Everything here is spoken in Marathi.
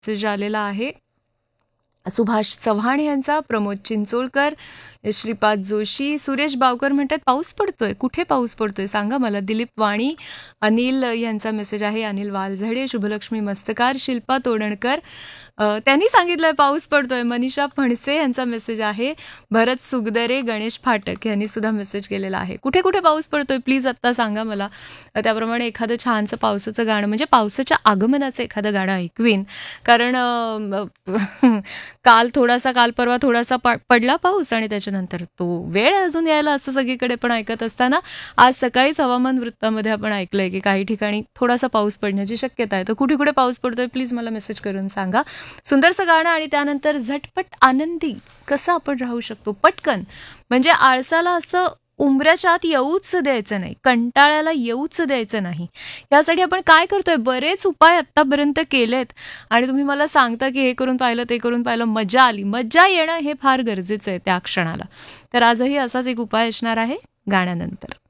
मेसेज आलेला आहे सुभाष चव्हाण यांचा, प्रमोद चिंचोळकर, श्रीपाद जोशी, सुरेश बावकर म्हणतात पाऊस पडतोय. कुठे पाऊस पडतोय सांगा मला. दिलीप वाणी, अनिल यांचा मेसेज आहे, अनिल वालझडे, शुभलक्ष्मी मस्तकार, शिल्पा तोडणकर त्यांनी सांगितलंय पाऊस पडतोय. मनीषा फणसे यांचा मेसेज आहे, भरत सुगदरे, गणेश फाटक यांनी सुद्धा मेसेज केलेला आहे. कुठे कुठे पाऊस पडतोय प्लीज आत्ता सांगा मला. त्याप्रमाणे एखादं छानसं पावसाचं गाणं म्हणजे पावसाच्या आगमनाचं एखादं गाणं ऐकवीन. कारण काल परवा थोडासा पडला पाऊस आणि त्याच्यानंतर तो वेळ अजून यायला असं सगळीकडे पण ऐकत असताना आज सकाळीच हवामान वृत्तामध्ये आपण ऐकलंय की काही ठिकाणी थोडासा पाऊस पडण्याची शक्यता आहे. तर कुठे कुठे पाऊस पडतोय प्लीज मला मेसेज करून सांगा. सुंदरसं गाणं आणि त्यानंतर झटपट आनंदी कसं आपण राहू शकतो पटकन, म्हणजे आळसाला असं उंबऱ्याच्या आत येऊच द्यायचं नाही, कंटाळ्याला येऊच द्यायचं नाही. यासाठी आपण काय करतोय, बरेच उपाय आत्तापर्यंत केलेत आणि तुम्ही मला सांगता की हे करून पाहिलं ते करून पाहिलं, मजा आली. मजा येणं हे फार गरजेचं आहे त्या क्षणाला. तर आजही असाच एक उपाय असणार आहे गाण्यानंतर.